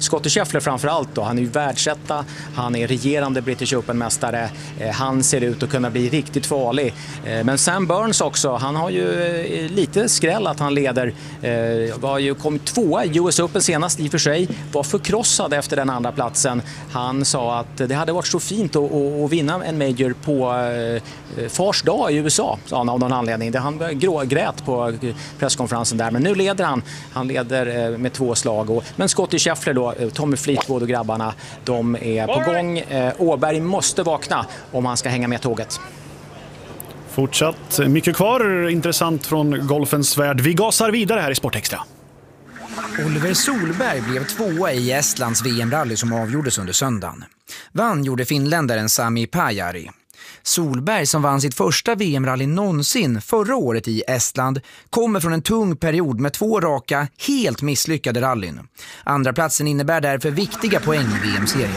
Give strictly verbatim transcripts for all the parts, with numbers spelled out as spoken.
Scottie Scheffler framförallt då, han är ju världsetta, han är regerande British Open-mästare, eh, han ser ut att kunna bli riktigt farlig. Eh, men Sam Burns också, han har ju eh, lite skräll att han leder, eh, var ju kom tvåa i U S Open senast i och för sig, var förkrossad efter den andra platsen. Han sa att det hade varit så fint att, att, att vinna en major på eh, Fars dag i U S A, sa han av någon anledning. Det han grå, grät på presskonferensen där, men nu leder han. Han leder eh, med två slag. Och, men Scottie Scheffler då, Tommy Fleetwood och grabbarna, de är på gång. Eh, Åberg måste vakna om han ska hänga med tåget. Fortsatt mycket kvar, intressant från golfens värld. Vi gasar vidare här i Sportextra. Oliver Solberg blev tvåa i Estlands V M-rally som avgjordes under söndagen. Vann gjorde finländaren Sami Pajari. Solberg, som vann sitt första V M-rally någonsin förra året i Estland, kommer från en tung period med två raka, helt misslyckade rallyn. Andra platsen innebär därför viktiga poäng i V M-serien.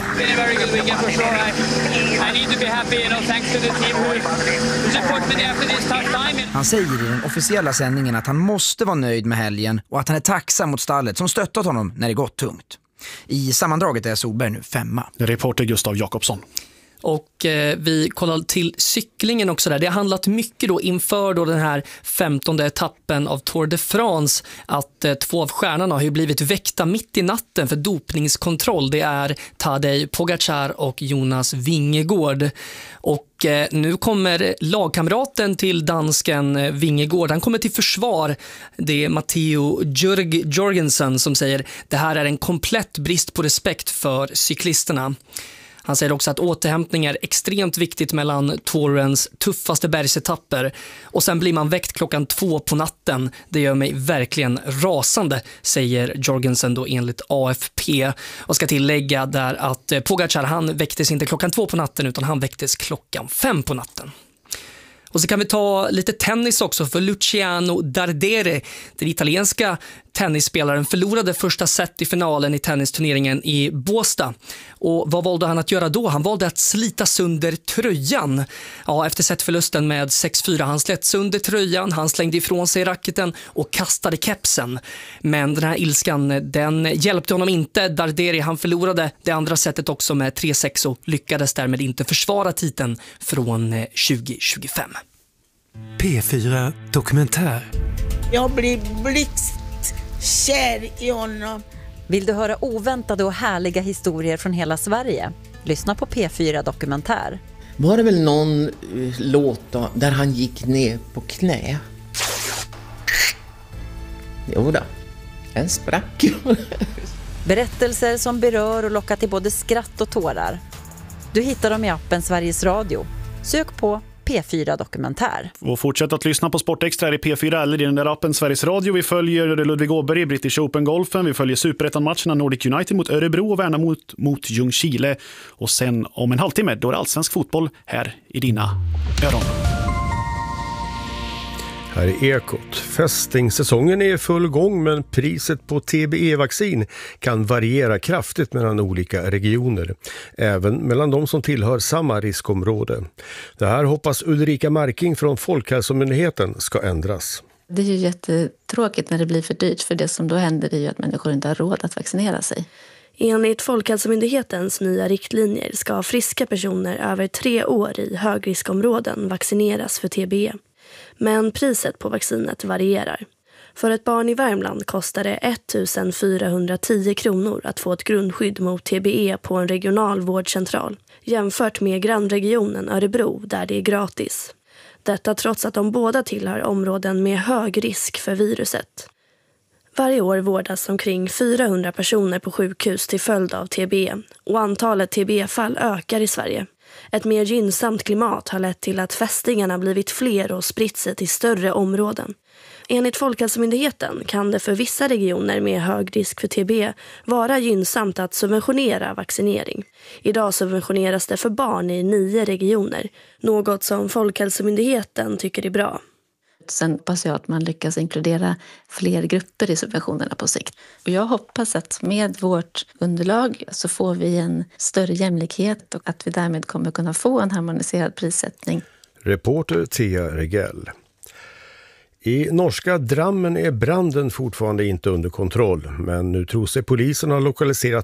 Han säger i den officiella sändningen att han måste vara nöjd med helgen och att han är tacksam mot stallet som stöttat honom när det gått tungt. I sammandraget är Solberg nu femma. Reporter Gustav Jakobsson. Och eh, vi kollar till cyklingen också där. Det har handlat mycket då inför då den här femtonde etappen av Tour de France att eh, två av stjärnorna har ju blivit väckta mitt i natten för dopningskontroll. Det är Tadej Pogacar och Jonas Vingegaard. Och eh, nu kommer lagkamraten till dansken eh, Vingegaard. Han kommer till försvar. Det är Matteo Jörg- Jorgensen som säger det här är en komplett brist på respekt för cyklisterna. Han säger också att återhämtning är extremt viktigt mellan Tourens tuffaste bergsetapper. Och sen blir man väckt klockan två på natten. Det gör mig verkligen rasande, säger Jorgensen då enligt A F P. Och ska tillägga där att Pogacar, han väcktes inte klockan två på natten utan han väcktes klockan fem på natten. Och så kan vi ta lite tennis också, för Luciano Darderi, den italienska tennisspelaren, förlorade första set i finalen i tennisturneringen i Båstad. Och vad valde han att göra då? Han valde att slita sönder tröjan. Ja, efter setförlusten med sex fyra, han slet sönder tröjan, han slängde ifrån sig racketen och kastade kepsen. Men den här ilskan, den hjälpte honom inte. Darderi, han förlorade det andra setet också med tre sex och lyckades därmed inte försvara titeln från tjugo tjugofem. P fyra Dokumentär. Jag blir blixtkär i honom. Vill du höra oväntade och härliga historier från hela Sverige? Lyssna på P fyra Dokumentär. Var det väl någon låt då, där han gick ner på knä? Jo då, en sprack. Berättelser som berör och lockar till både skratt och tårar. Du hittar dem i appen Sveriges Radio. Sök på P fyra Dokumentär. Och fortsätt att lyssna på Sportextra i P fyra eller i den där appen Sveriges Radio. Vi följer Ludvig Åberg i British Open-golfen. Vi följer Superettan-matcherna Nordic United mot Örebro och Värnamo mot, mot Ljungskile. Och sen om en halvtimme då är det allsvensk fotboll här i dina öron. Här är Ekot. Fästingsäsongen är i full gång, men priset på T B E-vaccin kan variera kraftigt mellan olika regioner. Även mellan de som tillhör samma riskområde. Det här hoppas Ulrika Marking från Folkhälsomyndigheten ska ändras. Det är ju jättetråkigt när det blir för dyrt, för det som då händer är ju att människor inte har råd att vaccinera sig. Enligt Folkhälsomyndighetens nya riktlinjer ska friska personer över tre år i högriskområden vaccineras för T B E. Men priset på vaccinet varierar. För ett barn i Värmland kostar det ettusen fyrahundratio kronor att få ett grundskydd mot T B E på en regional vårdcentral, jämfört med grannregionen Örebro där det är gratis. Detta trots att de båda tillhör områden med hög risk för viruset. Varje år vårdas omkring fyrahundra personer på sjukhus till följd av T B E och antalet T B E-fall ökar i Sverige. Ett mer gynnsamt klimat har lett till att fästingarna blivit fler och spritt sig till större områden. Enligt Folkhälsomyndigheten kan det för vissa regioner med hög risk för T B E vara gynnsamt att subventionera vaccinering. Idag subventioneras det för barn i nio regioner, något som Folkhälsomyndigheten tycker är bra. Sen hoppas jag att man lyckas inkludera fler grupper i subventionerna på sikt. Och jag hoppas att med vårt underlag så får vi en större jämlikhet och att vi därmed kommer kunna få en harmoniserad prissättning. Reporter Thea Regell. I norska Drammen är branden fortfarande inte under kontroll, men nu tror sig polisen ha lokaliserat